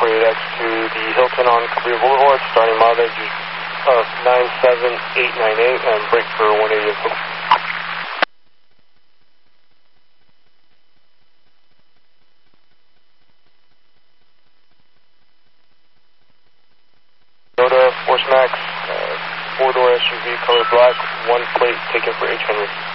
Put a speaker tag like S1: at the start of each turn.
S1: 48X to the Hilton on Cabrillo Boulevard, starting mileage of 97898 and brake for 180. Toyota Force Max, 4-door SUV, color black, one plate taken for H. Henry.